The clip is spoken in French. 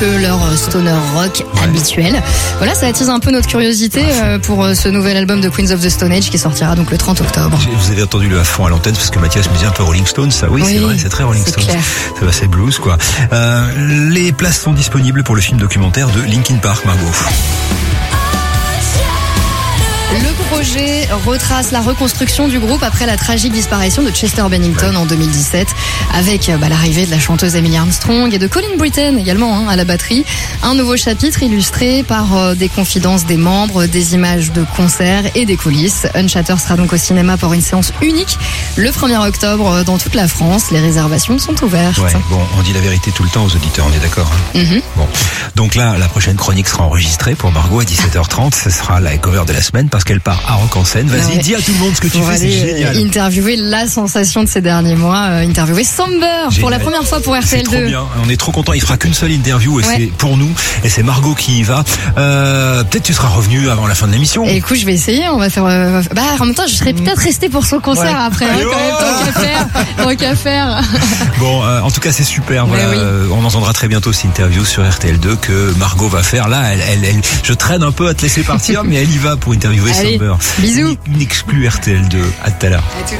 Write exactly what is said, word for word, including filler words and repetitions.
que leur stoner rock ouais. habituel. Voilà, ça attise un peu notre curiosité euh, pour euh, ce nouvel album de Queens of the Stone Age qui sortira donc le trente octobre. Vous avez entendu le à fond à l'antenne parce que Mathias me disait un peu Rolling Stones, ça oui, oui c'est vrai, c'est très Rolling Stones. Ça va, c'est blues quoi. Euh, les places sont disponibles pour le film documentaire de Linkin Park, Margot. Le projet retrace la reconstruction du groupe après la tragique disparition de Chester Bennington ouais. en deux mille dix-sept, avec bah, l'arrivée de la chanteuse Emily Armstrong et de Colin Brittain également hein, à la batterie. Un nouveau chapitre illustré par euh, des confidences des membres, des images de concerts et des coulisses. Unshattered sera donc au cinéma pour une séance unique le premier octobre dans toute la France. Les réservations sont ouvertes. Ouais, bon, on dit la vérité tout le temps aux auditeurs, on est d'accord hein mm-hmm. Bon, donc là, la prochaine chronique sera enregistrée pour Margot à dix-sept heures trente. Ce sera la cover de la semaine parce qu'elle part à Rock en scène. Vas-y, ouais. dis à tout le monde ce que tu pour fais, c'est génial. Interviewer la sensation de ces derniers mois, euh, interviewer Samber génial. Pour la première fois pour R T L deux. C'est trop bien, on est trop content. Il fera qu'une seule interview et ouais. c'est pour nous et c'est Margot qui y va. Euh, peut-être tu seras revenu avant la fin de l'émission. Et écoute, je vais essayer. On va faire. Euh, bah, en même temps, je serais peut-être resté pour son concert ouais. après. Hein, quand même, tant qu'à faire, tant qu'à faire. Bon, euh, en tout cas, c'est super. Voilà, oui. euh, on entendra très bientôt cette interview sur R T L deux que Margot va faire. Là, elle, elle, elle je traîne un peu à te laisser partir, mais elle y va pour interviewer Samber. Bisous. Une exclu R T L deux. À tout à l'heure. À tout.